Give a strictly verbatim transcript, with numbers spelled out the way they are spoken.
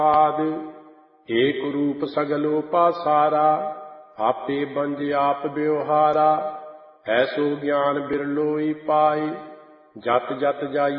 आदि एक रूप सगलो पासारा आपे बंज आप व्यवहारा ऐसो ज्ञान बिरलोई पाई जत जत जाइए